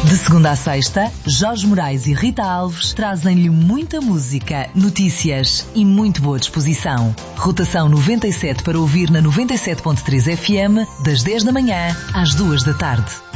De segunda a sexta, Jorge Moraes e Rita Alves trazem-lhe muita música, notícias e muito boa disposição. Rotação 97 para ouvir na 97.3 FM, das 10 da manhã às 2 da tarde.